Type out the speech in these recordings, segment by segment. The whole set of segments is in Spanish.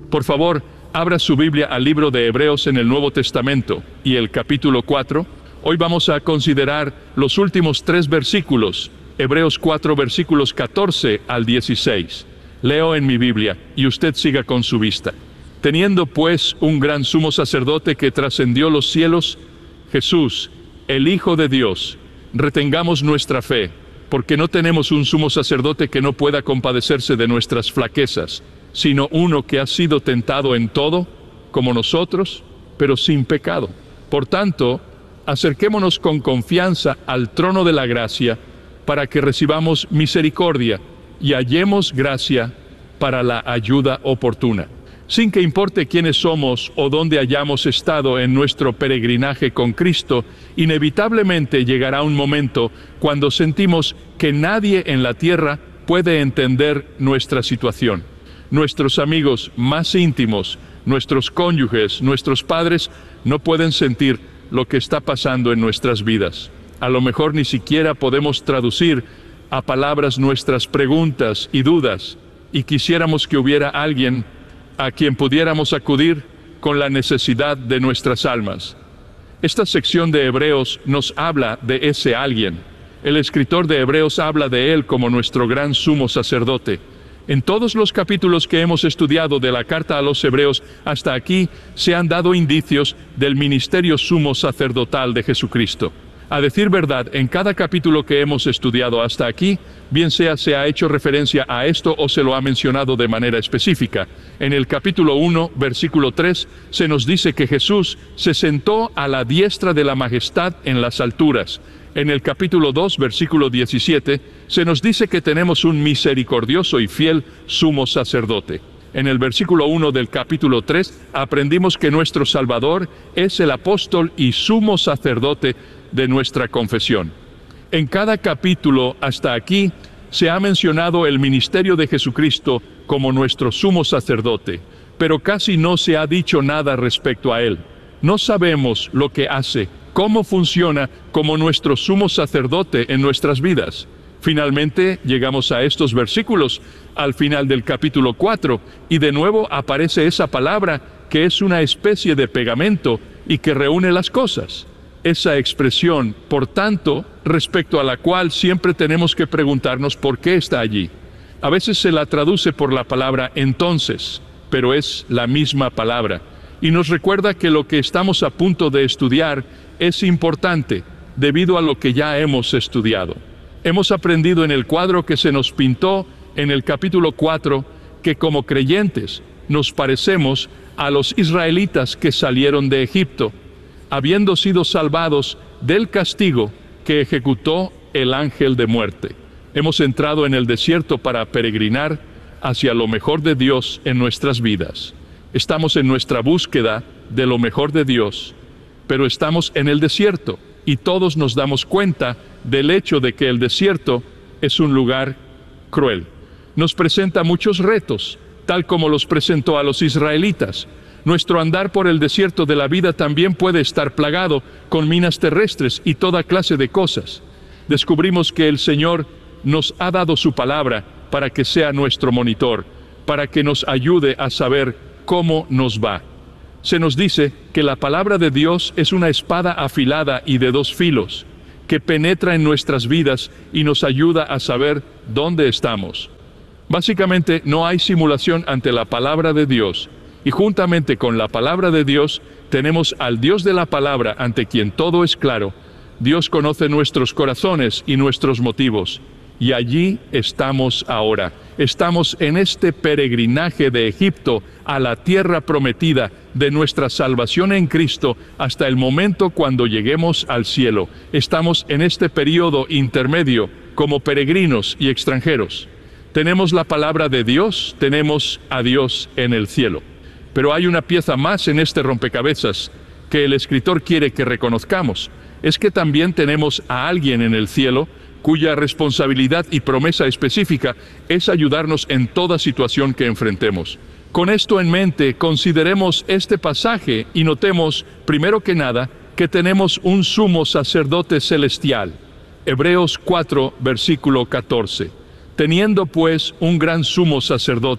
Por favor, abra su Biblia al libro de Hebreos en el Nuevo Testamento y el capítulo 4. Hoy vamos a considerar los últimos 3 versículos, Hebreos 4 versículos 14 al 16. Leo en mi Biblia y usted siga con su vista. Teniendo pues un gran sumo sacerdote que trascendió los cielos, Jesús, el Hijo de Dios, retengamos nuestra fe, porque no tenemos un sumo sacerdote que no pueda compadecerse de nuestras flaquezas, sino uno que ha sido tentado en todo, como nosotros, pero sin pecado. Por tanto, acerquémonos con confianza al trono de la gracia, para que recibamos misericordia y hallemos gracia para la ayuda oportuna. Sin que importe quiénes somos o dónde hayamos estado en nuestro peregrinaje con Cristo, inevitablemente llegará un momento cuando sentimos que nadie en la tierra puede entender nuestra situación. Nuestros amigos más íntimos, nuestros cónyuges, nuestros padres, no pueden sentir lo que está pasando en nuestras vidas. A lo mejor ni siquiera podemos traducir a palabras nuestras preguntas y dudas, y quisiéramos que hubiera alguien a quien pudiéramos acudir con la necesidad de nuestras almas. Esta sección de Hebreos nos habla de ese alguien. El escritor de Hebreos habla de él como nuestro gran sumo sacerdote. En todos los capítulos que hemos estudiado de la carta a los Hebreos hasta aquí, se han dado indicios del ministerio sumo sacerdotal de Jesucristo. A decir verdad, en cada capítulo que hemos estudiado hasta aquí, bien sea se ha hecho referencia a esto o se lo ha mencionado de manera específica. En el capítulo 1, versículo 3, se nos dice que Jesús se sentó a la diestra de la majestad en las alturas. En el capítulo 2, versículo 17, se nos dice que tenemos un misericordioso y fiel sumo sacerdote. En el versículo 1 del capítulo 3, aprendimos que nuestro Salvador es el apóstol y sumo sacerdote de nuestra confesión. En cada capítulo hasta aquí se ha mencionado el ministerio de Jesucristo como nuestro sumo sacerdote, pero casi no se ha dicho nada respecto a él. No sabemos lo que hace, cómo funciona como nuestro sumo sacerdote en nuestras vidas. Finalmente llegamos a estos versículos al final del capítulo 4 y de nuevo aparece esa palabra que es una especie de pegamento y que reúne las cosas. Esa expresión, por tanto, respecto a la cual siempre tenemos que preguntarnos por qué está allí. A veces se la traduce por la palabra entonces, pero es la misma palabra. Y nos recuerda que lo que estamos a punto de estudiar es importante, debido a lo que ya hemos estudiado. Hemos aprendido en el cuadro que se nos pintó en el capítulo 4, que como creyentes nos parecemos a los israelitas que salieron de Egipto, habiendo sido salvados del castigo que ejecutó el ángel de muerte. Hemos entrado en el desierto para peregrinar hacia lo mejor de Dios en nuestras vidas. Estamos en nuestra búsqueda de lo mejor de Dios, pero estamos en el desierto y todos nos damos cuenta del hecho de que el desierto es un lugar cruel. Nos presenta muchos retos, tal como los presentó a los israelitas. Nuestro andar por el desierto de la vida también puede estar plagado con minas terrestres y toda clase de cosas. Descubrimos que el Señor nos ha dado su palabra para que sea nuestro monitor, para que nos ayude a saber cómo nos va. Se nos dice que la palabra de Dios es una espada afilada y de 2 filos, que penetra en nuestras vidas y nos ayuda a saber dónde estamos. Básicamente, no hay simulación ante la palabra de Dios. Y juntamente con la palabra de Dios, tenemos al Dios de la palabra ante quien todo es claro. Dios conoce nuestros corazones y nuestros motivos. Y allí estamos ahora. Estamos en este peregrinaje de Egipto a la tierra prometida de nuestra salvación en Cristo hasta el momento cuando lleguemos al cielo. Estamos en este periodo intermedio como peregrinos y extranjeros. Tenemos la palabra de Dios, tenemos a Dios en el cielo. Pero hay una pieza más en este rompecabezas que el escritor quiere que reconozcamos. Es que también tenemos a alguien en el cielo cuya responsabilidad y promesa específica es ayudarnos en toda situación que enfrentemos. Con esto en mente, consideremos este pasaje y notemos, primero que nada, que tenemos un sumo sacerdote celestial. Hebreos 4, versículo 14. Teniendo pues un gran sumo sacerdote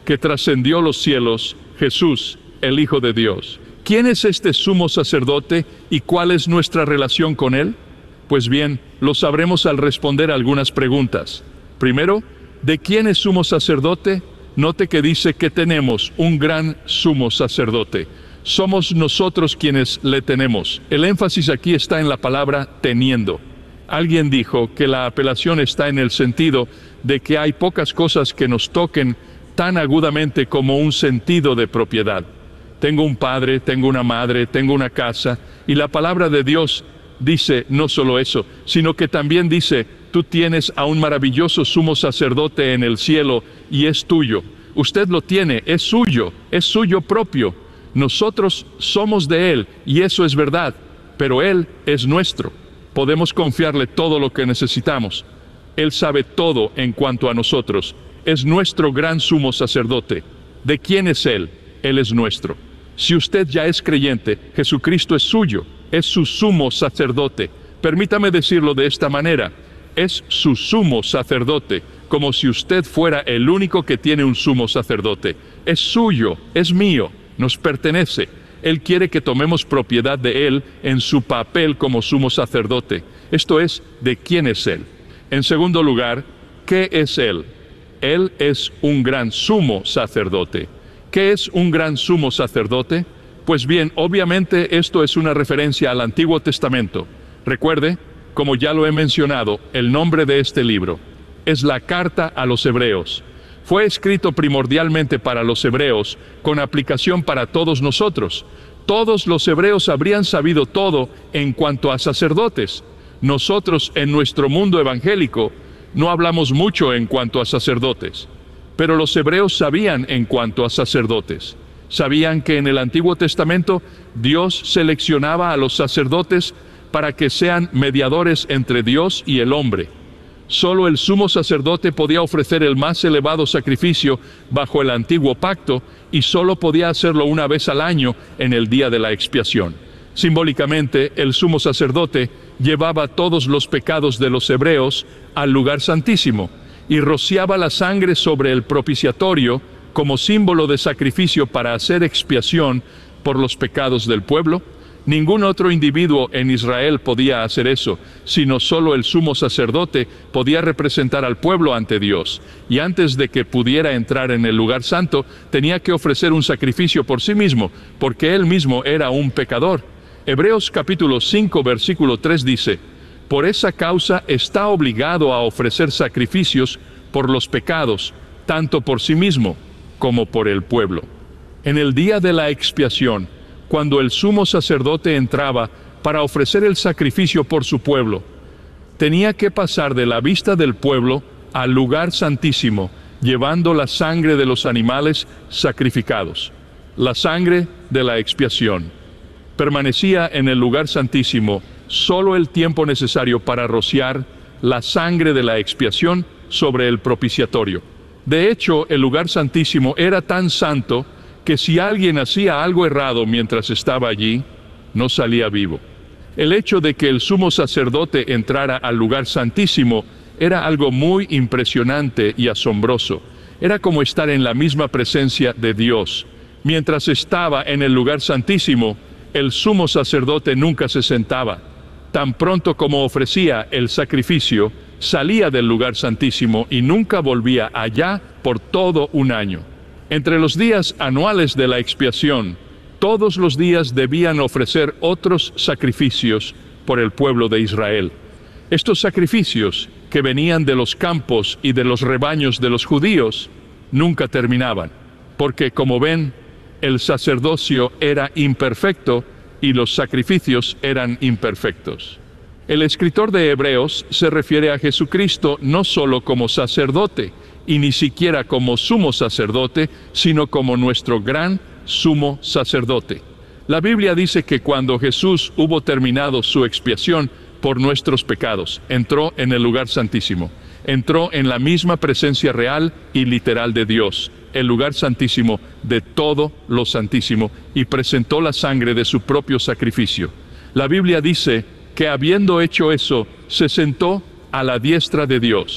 que trascendió los cielos, Jesús, el Hijo de Dios. ¿Quién es este sumo sacerdote y cuál es nuestra relación con él? Pues bien, lo sabremos al responder algunas preguntas. Primero, ¿de quién es sumo sacerdote? Note que dice que tenemos un gran sumo sacerdote. Somos nosotros quienes le tenemos. El énfasis aquí está en la palabra teniendo. Alguien dijo que la apelación está en el sentido de que hay pocas cosas que nos toquen tan agudamente como un sentido de propiedad. Tengo un padre, tengo una madre, tengo una casa, y la palabra de Dios dice no solo eso, sino que también dice, tú tienes a un maravilloso sumo sacerdote en el cielo y es tuyo. Usted lo tiene, es suyo propio. Nosotros somos de Él y eso es verdad, pero Él es nuestro. Podemos confiarle todo lo que necesitamos. Él sabe todo en cuanto a nosotros. Es nuestro gran sumo sacerdote. ¿De quién es Él? Él es nuestro. Si usted ya es creyente, Jesucristo es suyo, es su sumo sacerdote. Permítame decirlo de esta manera, es su sumo sacerdote, como si usted fuera el único que tiene un sumo sacerdote. Es suyo, es mío, nos pertenece. Él quiere que tomemos propiedad de Él en su papel como sumo sacerdote. Esto es, ¿de quién es Él? En segundo lugar, ¿qué es Él? Él es un gran sumo sacerdote. ¿Qué es un gran sumo sacerdote? Pues bien, obviamente esto es una referencia al Antiguo Testamento. Recuerde, como ya lo he mencionado, el nombre de este libro es la Carta a los Hebreos. Fue escrito primordialmente para los hebreos, con aplicación para todos nosotros. Todos los hebreos habrían sabido todo en cuanto a sacerdotes. Nosotros, en nuestro mundo evangélico, no hablamos mucho en cuanto a sacerdotes. Pero los hebreos sabían en cuanto a sacerdotes. Sabían que en el Antiguo Testamento Dios seleccionaba a los sacerdotes para que sean mediadores entre Dios y el hombre. Solo el sumo sacerdote podía ofrecer el más elevado sacrificio bajo el antiguo pacto y solo podía hacerlo una vez al año en el día de la expiación. Simbólicamente, el sumo sacerdote llevaba todos los pecados de los hebreos al lugar santísimo y rociaba la sangre sobre el propiciatorio como símbolo de sacrificio para hacer expiación por los pecados del pueblo. Ningún otro individuo en Israel podía hacer eso, sino solo el sumo sacerdote podía representar al pueblo ante Dios. Y antes de que pudiera entrar en el lugar santo, tenía que ofrecer un sacrificio por sí mismo, porque él mismo era un pecador. Hebreos capítulo 5, versículo 3 dice, por esa causa está obligado a ofrecer sacrificios por los pecados, tanto por sí mismo como por el pueblo. En el día de la expiación, cuando el sumo sacerdote entraba para ofrecer el sacrificio por su pueblo, tenía que pasar de la vista del pueblo al lugar santísimo, llevando la sangre de los animales sacrificados. La sangre de la expiación permanecía en el lugar santísimo solo el tiempo necesario para rociar la sangre de la expiación sobre el propiciatorio. De hecho, el lugar santísimo era tan santo que si alguien hacía algo errado mientras estaba allí, no salía vivo. El hecho de que el sumo sacerdote entrara al lugar santísimo era algo muy impresionante y asombroso. Era como estar en la misma presencia de Dios. Mientras estaba en el lugar santísimo, el sumo sacerdote nunca se sentaba. Tan pronto como ofrecía el sacrificio, salía del lugar santísimo y nunca volvía allá por todo un año. Entre los días anuales de la expiación, todos los días debían ofrecer otros sacrificios por el pueblo de Israel. Estos sacrificios, que venían de los campos y de los rebaños de los judíos, nunca terminaban, porque como ven, el sacerdocio era imperfecto y los sacrificios eran imperfectos. El escritor de Hebreos se refiere a Jesucristo no solo como sacerdote, y ni siquiera como sumo sacerdote, sino como nuestro gran sumo sacerdote. La Biblia dice que cuando Jesús hubo terminado su expiación por nuestros pecados, entró en el lugar santísimo, entró en la misma presencia real y literal de Dios, el lugar santísimo de todo lo santísimo, y presentó la sangre de su propio sacrificio. La Biblia dice que habiendo hecho eso, se sentó a la diestra de Dios.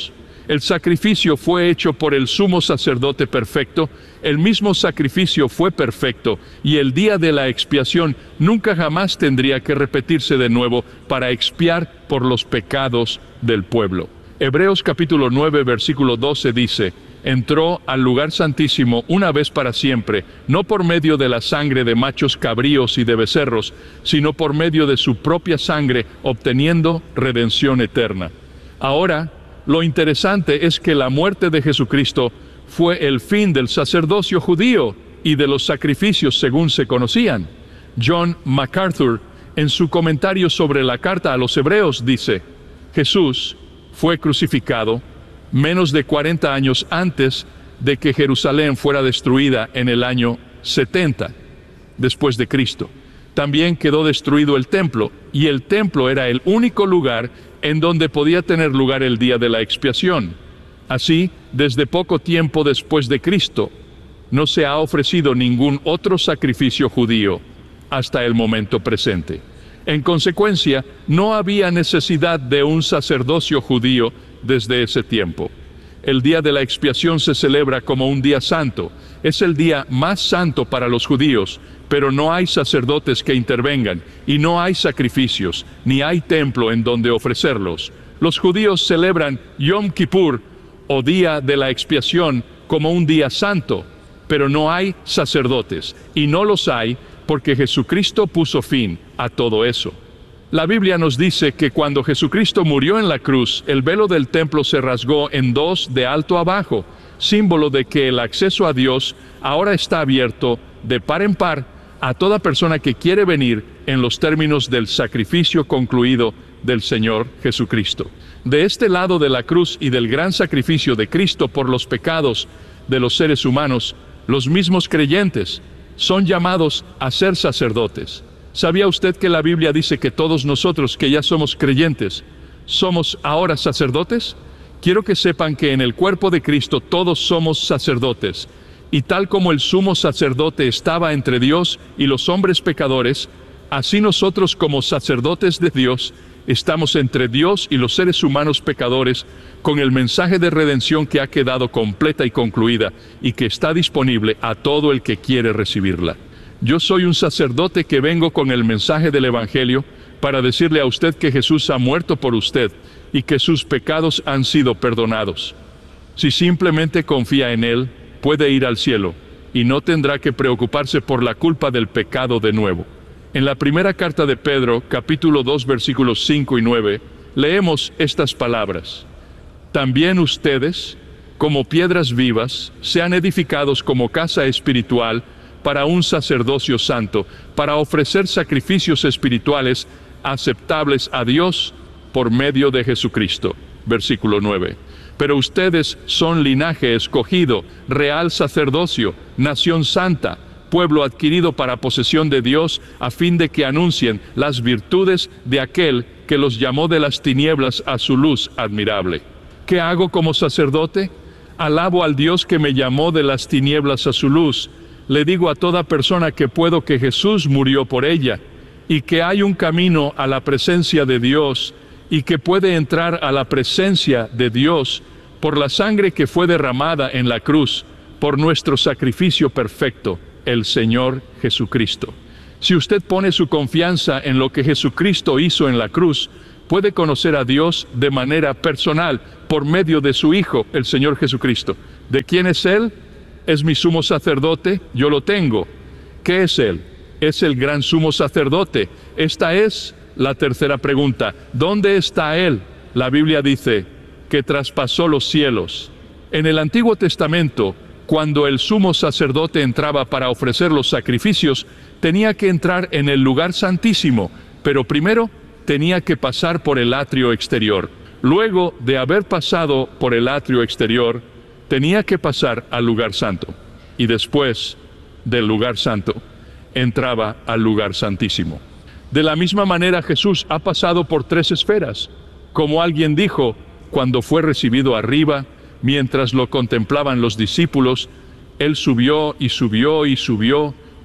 El sacrificio fue hecho por el sumo sacerdote perfecto, el mismo sacrificio fue perfecto, y el día de la expiación nunca jamás tendría que repetirse de nuevo para expiar por los pecados del pueblo. Hebreos capítulo 9, versículo 12 dice: entró al lugar santísimo una vez para siempre, no por medio de la sangre de machos cabríos y de becerros, sino por medio de su propia sangre, obteniendo redención eterna. Ahora, lo interesante es que la muerte de Jesucristo fue el fin del sacerdocio judío y de los sacrificios según se conocían. John MacArthur, en su comentario sobre la carta a los Hebreos, dice: Jesús fue crucificado menos de 40 años antes de que Jerusalén fuera destruida en el año 70 después de Cristo. También quedó destruido el templo, y el templo era el único lugar en donde podía tener lugar el día de la expiación. Así, desde poco tiempo después de Cristo, no se ha ofrecido ningún otro sacrificio judío hasta el momento presente. En consecuencia, no había necesidad de un sacerdocio judío desde ese tiempo. El día de la expiación se celebra como un día santo. Es el día más santo para los judíos, pero no hay sacerdotes que intervengan, y no hay sacrificios, ni hay templo en donde ofrecerlos. Los judíos celebran Yom Kippur, o día de la expiación, como un día santo, pero no hay sacerdotes, y no los hay porque Jesucristo puso fin a todo eso. La Biblia nos dice que cuando Jesucristo murió en la cruz, el velo del templo se rasgó en dos de alto a bajo, símbolo de que el acceso a Dios ahora está abierto de par en par a toda persona que quiere venir en los términos del sacrificio concluido del Señor Jesucristo. De este lado de la cruz y del gran sacrificio de Cristo por los pecados de los seres humanos, los mismos creyentes son llamados a ser sacerdotes. ¿Sabía usted que la Biblia dice que todos nosotros que ya somos creyentes, somos ahora sacerdotes? Quiero que sepan que en el cuerpo de Cristo todos somos sacerdotes, y tal como el sumo sacerdote estaba entre Dios y los hombres pecadores, así nosotros como sacerdotes de Dios, estamos entre Dios y los seres humanos pecadores, con el mensaje de redención que ha quedado completa y concluida, y que está disponible a todo el que quiere recibirla. Yo soy un sacerdote que vengo con el mensaje del Evangelio para decirle a usted que Jesús ha muerto por usted y que sus pecados han sido perdonados. Si simplemente confía en Él, puede ir al cielo y no tendrá que preocuparse por la culpa del pecado de nuevo. En la primera carta de Pedro, capítulo 2, versículos 5 y 9, leemos estas palabras: también ustedes, como piedras vivas, sean edificados como casa espiritual para un sacerdocio santo, para ofrecer sacrificios espirituales aceptables a Dios por medio de Jesucristo. Versículo 9. Pero ustedes son linaje escogido, real sacerdocio, nación santa, pueblo adquirido para posesión de Dios, a fin de que anuncien las virtudes de aquel que los llamó de las tinieblas a su luz admirable. ¿Qué hago como sacerdote? Alabo al Dios que me llamó de las tinieblas a su luz. Le digo a toda persona que puedo que Jesús murió por ella, y que hay un camino a la presencia de Dios, y que puede entrar a la presencia de Dios por la sangre que fue derramada en la cruz, por nuestro sacrificio perfecto, el Señor Jesucristo. Si usted pone su confianza en lo que Jesucristo hizo en la cruz, puede conocer a Dios de manera personal, por medio de su Hijo, el Señor Jesucristo. ¿De quién es Él? ¿Es mi sumo sacerdote? Yo lo tengo. ¿Qué es Él? Es el gran sumo sacerdote. Esta es la tercera pregunta. ¿Dónde está Él? La Biblia dice que traspasó los cielos. En el Antiguo Testamento, cuando el sumo sacerdote entraba para ofrecer los sacrificios, tenía que entrar en el lugar santísimo, pero primero tenía que pasar por el atrio exterior. Luego de haber pasado por el atrio exterior, tenía que pasar al lugar santo, y después del lugar santo, entraba al lugar santísimo. De la misma manera, Jesús ha pasado por tres esferas. Como alguien dijo, cuando fue recibido arriba, mientras lo contemplaban los discípulos, Él subió y subió y subió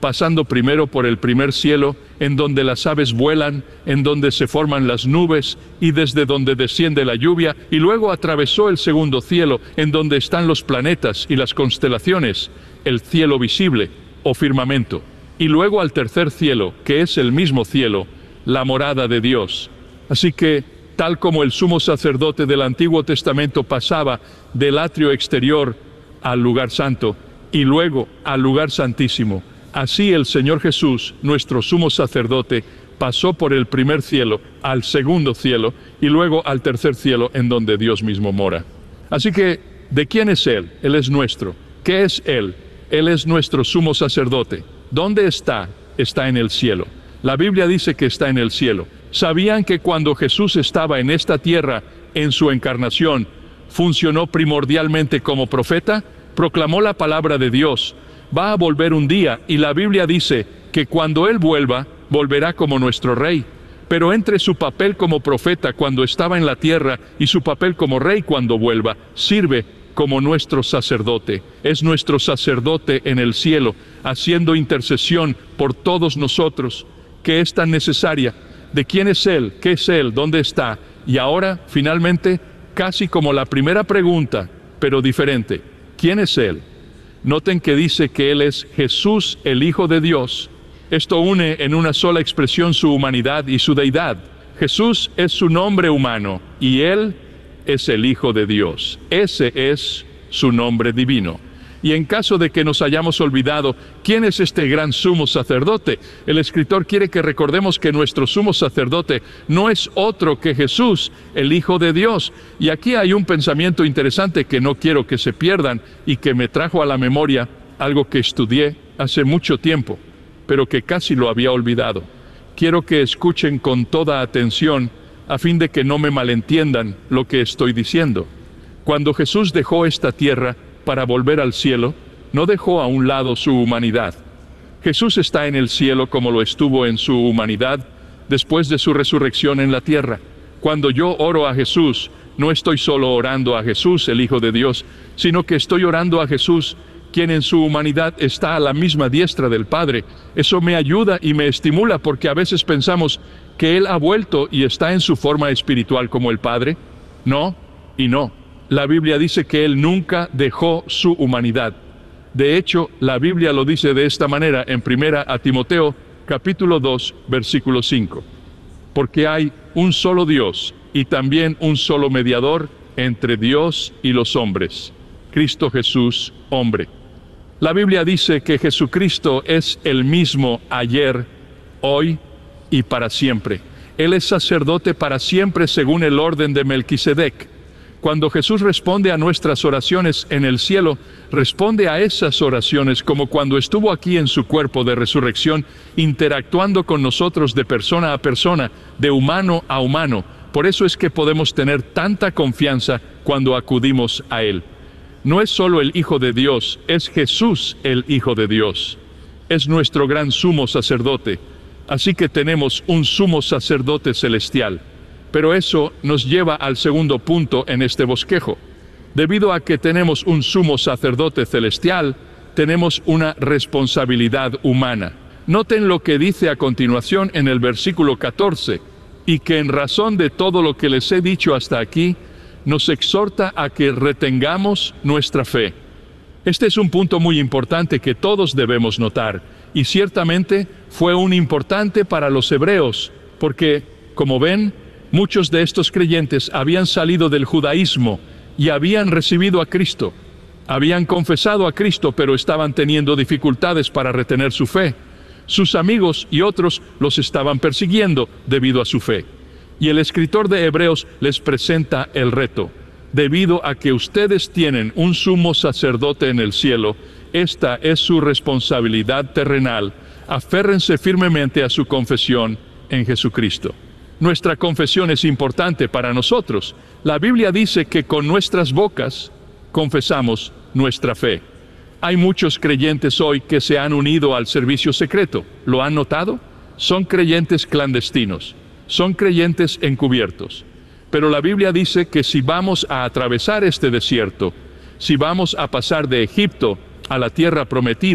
pasando primero por el primer cielo, en donde las aves vuelan, en donde se forman las nubes y desde donde desciende la lluvia, y luego atravesó el segundo cielo, en donde están los planetas y las constelaciones, el cielo visible o firmamento, y luego al tercer cielo, que es el mismo cielo, la morada de Dios. Así que, tal como el sumo sacerdote del Antiguo Testamento pasaba del atrio exterior al lugar santo y luego al lugar santísimo, así el Señor Jesús, nuestro sumo sacerdote, pasó por el primer cielo al segundo cielo y luego al tercer cielo en donde Dios mismo mora. Así que, ¿de quién es Él? Él es nuestro. ¿Qué es Él? Él es nuestro sumo sacerdote. ¿Dónde está? Está en el cielo. La Biblia dice que está en el cielo. ¿Sabían que cuando Jesús estaba en esta tierra, en su encarnación, funcionó primordialmente como profeta? Proclamó la palabra de Dios. Va a volver un día y la Biblia dice que cuando Él vuelva, volverá como nuestro rey. Pero entre su papel como profeta cuando estaba en la tierra y su papel como rey cuando vuelva, sirve como nuestro sacerdote. Es nuestro sacerdote en el cielo, haciendo intercesión por todos nosotros, que es tan necesaria. ¿De quién es Él? ¿Qué es Él? ¿Dónde está? Y ahora, finalmente, casi como la primera pregunta, pero diferente. ¿Quién es Él? Noten que dice que Él es Jesús, el Hijo de Dios. Esto une en una sola expresión su humanidad y su deidad. Jesús es su nombre humano y Él es el Hijo de Dios. Ese es su nombre divino. Y en caso de que nos hayamos olvidado, ¿quién es este gran sumo sacerdote? El escritor quiere que recordemos que nuestro sumo sacerdote no es otro que Jesús, el Hijo de Dios. Y aquí hay un pensamiento interesante que no quiero que se pierdan y que me trajo a la memoria algo que estudié hace mucho tiempo, pero que casi lo había olvidado. Quiero que escuchen con toda atención a fin de que no me malentiendan lo que estoy diciendo. Cuando Jesús dejó esta tierra para volver al cielo, no dejó a un lado su humanidad. Jesús está en el cielo como lo estuvo en su humanidad después de su resurrección en la tierra. Cuando yo oro a Jesús, no estoy solo orando a Jesús, el Hijo de Dios, sino que estoy orando a Jesús, quien en su humanidad está a la misma diestra del Padre. Eso me ayuda y me estimula porque a veces pensamos que Él ha vuelto y está en su forma espiritual como el Padre. No y no. La Biblia dice que Él nunca dejó su humanidad. De hecho, la Biblia lo dice de esta manera en 1 Timoteo, capítulo 2, versículo 5. Porque hay un solo Dios y también un solo mediador entre Dios y los hombres, Cristo Jesús, hombre. La Biblia dice que Jesucristo es el mismo ayer, hoy y para siempre. Él es sacerdote para siempre según el orden de Melquisedec. Cuando Jesús responde a nuestras oraciones en el cielo, responde a esas oraciones como cuando estuvo aquí en su cuerpo de resurrección, interactuando con nosotros de persona a persona, de humano a humano. Por eso es que podemos tener tanta confianza cuando acudimos a Él. No es solo el Hijo de Dios, es Jesús el Hijo de Dios. Es nuestro gran sumo sacerdote. Así que tenemos un sumo sacerdote celestial. Pero eso nos lleva al segundo punto en este bosquejo. Debido a que tenemos un sumo sacerdote celestial, tenemos una responsabilidad humana. Noten lo que dice a continuación en el versículo 14, y que en razón de todo lo que les he dicho hasta aquí, nos exhorta a que retengamos nuestra fe. Este es un punto muy importante que todos debemos notar, y ciertamente fue un importante para los hebreos, porque, como ven, muchos de estos creyentes habían salido del judaísmo y habían recibido a Cristo. Habían confesado a Cristo, pero estaban teniendo dificultades para retener su fe. Sus amigos y otros los estaban persiguiendo debido a su fe. Y el escritor de Hebreos les presenta el reto. Debido a que ustedes tienen un sumo sacerdote en el cielo, esta es su responsabilidad terrenal. Aférrense firmemente a su confesión en Jesucristo. Nuestra confesión es importante para nosotros. La Biblia dice que con nuestras bocas confesamos nuestra fe. Hay muchos creyentes hoy que se han unido al servicio secreto. ¿Lo han notado? Son creyentes clandestinos. Son creyentes encubiertos. Pero la Biblia dice que si vamos a atravesar este desierto, si vamos a pasar de Egipto a la tierra prometida,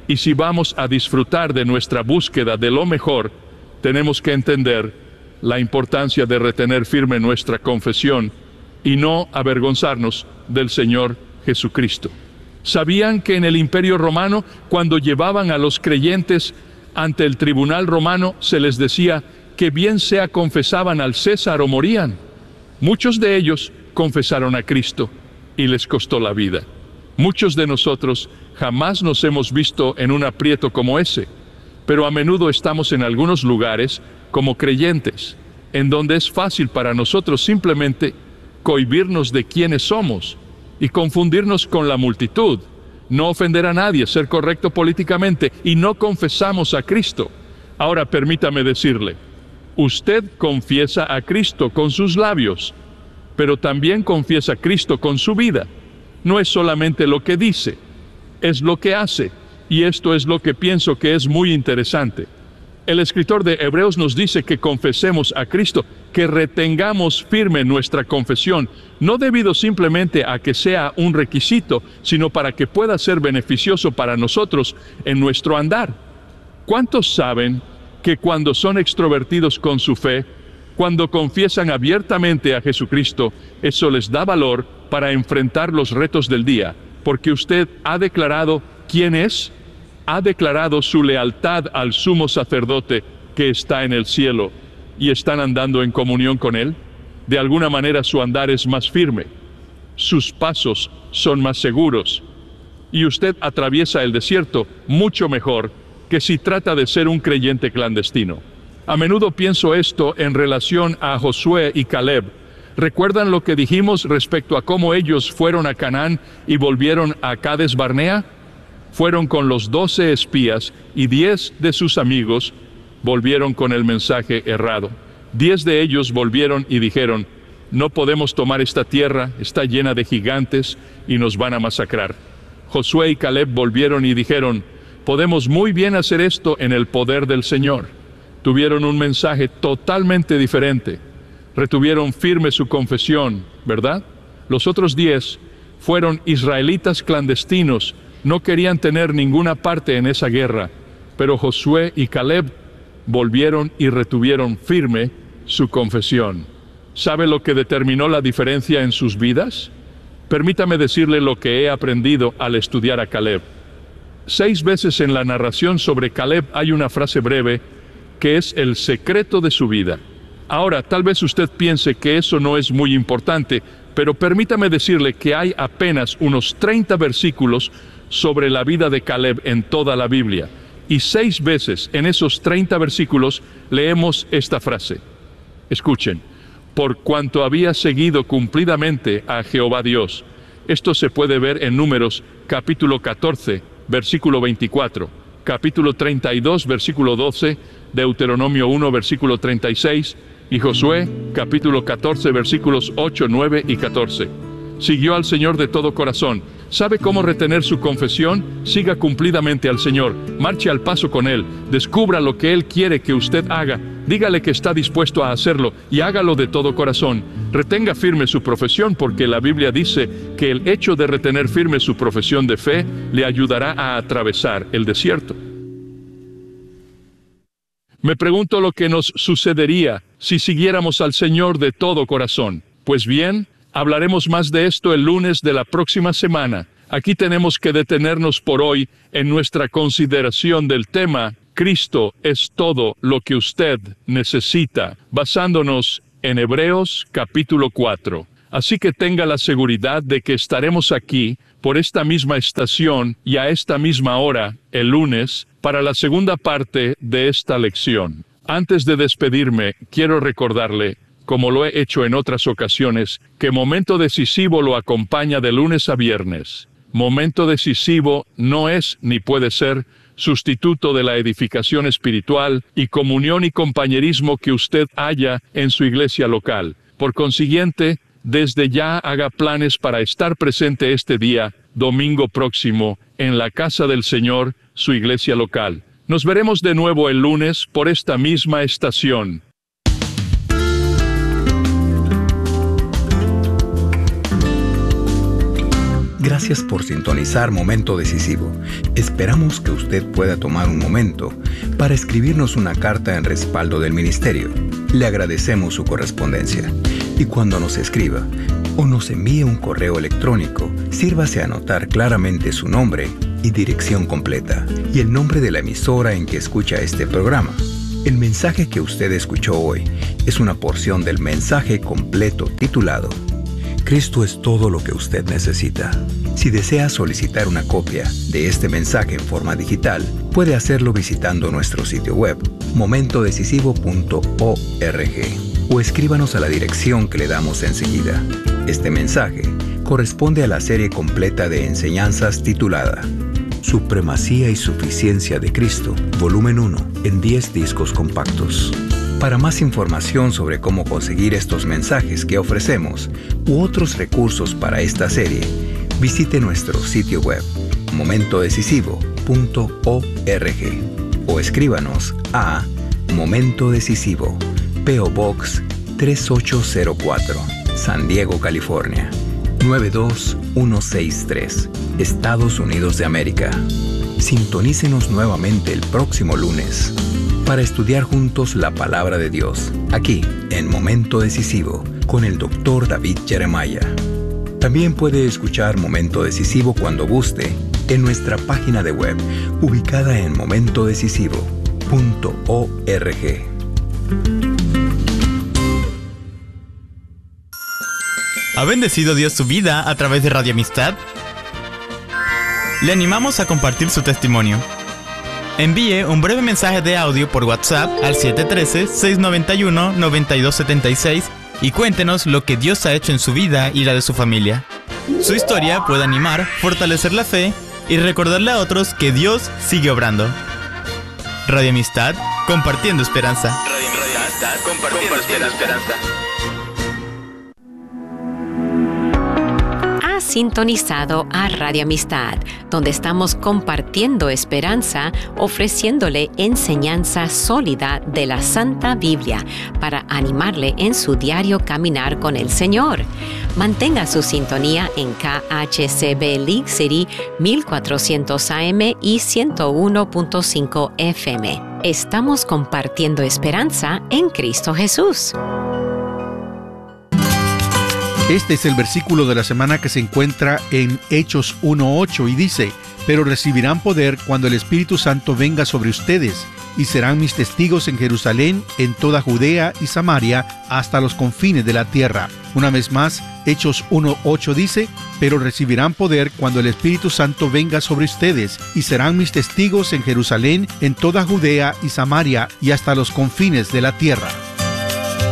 Y si vamos a disfrutar de nuestra búsqueda de lo mejor, tenemos que entender la importancia de retener firme nuestra confesión y no avergonzarnos del Señor Jesucristo. ¿Sabían que en el Imperio Romano, cuando llevaban a los creyentes ante el tribunal romano, se les decía que bien sea confesaban al César o morían? Muchos de ellos confesaron a Cristo y les costó la vida. Muchos de nosotros jamás nos hemos visto en un aprieto como ese, pero a menudo estamos en algunos lugares como creyentes, en donde es fácil para nosotros simplemente cohibirnos de quiénes somos y confundirnos con la multitud, no ofender a nadie, ser correcto políticamente, y no confesamos a Cristo. Ahora permítame decirle, usted confiesa a Cristo con sus labios, pero también confiesa a Cristo con su vida. No es solamente lo que dice, es lo que hace, y esto es lo que pienso que es muy interesante. El escritor de Hebreos nos dice que confesemos a Cristo, que retengamos firme nuestra confesión, no debido simplemente a que sea un requisito, sino para que pueda ser beneficioso para nosotros en nuestro andar. ¿Cuántos saben que cuando son extrovertidos con su fe, cuando confiesan abiertamente a Jesucristo, eso les da valor para enfrentar los retos del día, porque usted ha declarado quién es? Ha declarado su lealtad al sumo sacerdote que está en el cielo, y están andando en comunión con él. De alguna manera su andar es más firme, sus pasos son más seguros, y usted atraviesa el desierto mucho mejor que si trata de ser un creyente clandestino. A menudo pienso esto en relación a Josué y Caleb. ¿Recuerdan lo que dijimos respecto a cómo ellos fueron a Canaán y volvieron a Cades Barnea? Fueron con los 12 espías y 10 de sus amigos volvieron con el mensaje errado. 10 de ellos volvieron y dijeron, no podemos tomar esta tierra, está llena de gigantes y nos van a masacrar. Josué y Caleb volvieron y dijeron, podemos muy bien hacer esto en el poder del Señor. Tuvieron un mensaje totalmente diferente. Retuvieron firme su confesión, ¿verdad? Los otros 10 fueron israelitas clandestinos, no querían tener ninguna parte en esa guerra, pero Josué y Caleb volvieron y retuvieron firme su confesión. ¿Sabe lo que determinó la diferencia en sus vidas? Permítame decirle lo que he aprendido al estudiar a Caleb. 6 veces en la narración sobre Caleb hay una frase breve que es el secreto de su vida. Ahora, tal vez usted piense que eso no es muy importante, pero permítame decirle que hay apenas unos 30 versículos sobre la vida de Caleb en toda la Biblia. Y 6 veces en esos 30 versículos leemos esta frase. Escuchen, por cuanto había seguido cumplidamente a Jehová Dios. Esto se puede ver en Números capítulo 14, versículo 24, capítulo 32, versículo 12, Deuteronomio 1, versículo 36, y Josué, capítulo 14, versículos 8, 9 y 14. Siguió al Señor de todo corazón. ¿Sabe cómo retener su confesión? Siga cumplidamente al Señor, marche al paso con Él, descubra lo que Él quiere que usted haga, dígale que está dispuesto a hacerlo y hágalo de todo corazón. Retenga firme su profesión, porque la Biblia dice que el hecho de retener firme su profesión de fe le ayudará a atravesar el desierto. Me pregunto lo que nos sucedería si siguiéramos al Señor de todo corazón. Pues bien, hablaremos más de esto el lunes de la próxima semana. Aquí tenemos que detenernos por hoy en nuestra consideración del tema Cristo es todo lo que usted necesita, basándonos en Hebreos capítulo 4. Así que tenga la seguridad de que estaremos aquí por esta misma estación y a esta misma hora el lunes para la segunda parte de esta lección. Antes de despedirme, quiero recordarle, como lo he hecho en otras ocasiones, que Momento Decisivo lo acompaña de lunes a viernes. Momento Decisivo no es ni puede ser sustituto de la edificación espiritual y comunión y compañerismo que usted haya en su iglesia local. Por consiguiente, desde ya haga planes para estar presente este día, domingo próximo, en la casa del Señor, su iglesia local. Nos veremos de nuevo el lunes por esta misma estación. Gracias por sintonizar Momento Decisivo. Esperamos que usted pueda tomar un momento para escribirnos una carta en respaldo del ministerio. Le agradecemos su correspondencia. Y cuando nos escriba o nos envíe un correo electrónico, sírvase a anotar claramente su nombre y dirección completa y el nombre de la emisora en que escucha este programa. El mensaje que usted escuchó hoy es una porción del mensaje completo titulado Cristo es todo lo que usted necesita. Si desea solicitar una copia de este mensaje en forma digital, puede hacerlo visitando nuestro sitio web, momentodecisivo.org, o escríbanos a la dirección que le damos enseguida. Este mensaje corresponde a la serie completa de enseñanzas titulada Supremacía y Suficiencia de Cristo, volumen 1, en 10 discos compactos. Para más información sobre cómo conseguir estos mensajes que ofrecemos u otros recursos para esta serie, visite nuestro sitio web, momentodecisivo.org, o escríbanos a Momento Decisivo, P.O. Box 3804, San Diego, California, 92163, Estados Unidos de América. Sintonícenos nuevamente el próximo lunes para estudiar juntos la palabra de Dios, aquí en Momento Decisivo, con el Dr. David Jeremiah. También puede escuchar Momento Decisivo cuando guste en nuestra página de web, ubicada en momentodecisivo.org. ¿Ha bendecido Dios su vida a través de Radio Amistad? Le animamos a compartir su testimonio. Envíe un breve mensaje de audio por WhatsApp al 713-691-9276 y cuéntenos lo que Dios ha hecho en su vida y la de su familia. Su historia puede animar, fortalecer la fe y recordarle a otros que Dios sigue obrando. Radio Amistad, compartiendo esperanza. Radio Amistad, compartiendo esperanza. Sintonizado a Radio Amistad, donde estamos compartiendo esperanza, ofreciéndole enseñanza sólida de la Santa Biblia para animarle en su diario caminar con el Señor. Mantenga su sintonía en KHCB League City 1400 AM y 101.5 FM. Estamos compartiendo esperanza en Cristo Jesús. Este es el versículo de la semana que se encuentra en Hechos 1:8 y dice: pero recibirán poder cuando el Espíritu Santo venga sobre ustedes, y serán mis testigos en Jerusalén, en toda Judea y Samaria, hasta los confines de la tierra. Una vez más, Hechos 1:8 dice: pero recibirán poder cuando el Espíritu Santo venga sobre ustedes, y serán mis testigos en Jerusalén, en toda Judea y Samaria, y hasta los confines de la tierra.